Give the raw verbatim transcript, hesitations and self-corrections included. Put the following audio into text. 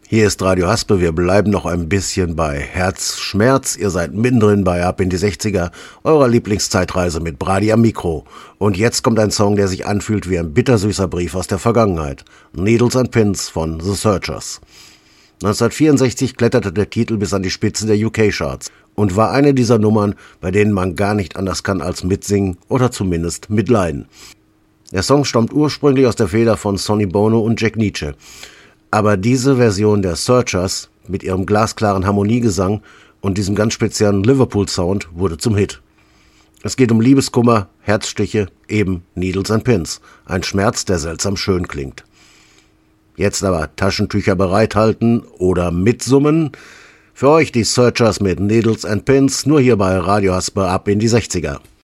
Hier ist Radio Haspe, wir bleiben noch ein bisschen bei Herzschmerz. Ihr seid mittendrin bei Ab in die sechziger, eurer Lieblingszeitreise mit Brady am Mikro. Und jetzt kommt ein Song, der sich anfühlt wie ein bittersüßer Brief aus der Vergangenheit. Needles and Pins von The Searchers. neunzehnhundertvierundsechzig kletterte der Titel bis an die Spitze der U K-Charts und war eine dieser Nummern, bei denen man gar nicht anders kann als mitsingen oder zumindest mitleiden. Der Song stammt ursprünglich aus der Feder von Sonny Bono und Jack Nitzsche. Aber diese Version der Searchers mit ihrem glasklaren Harmoniegesang und diesem ganz speziellen Liverpool-Sound wurde zum Hit. Es geht um Liebeskummer, Herzstiche, eben Needles and Pins. Ein Schmerz, der seltsam schön klingt. Jetzt aber Taschentücher bereithalten oder mitsummen. Für euch die Searchers mit Needles and Pins, nur hier bei Radio Haspe ab in die sechziger.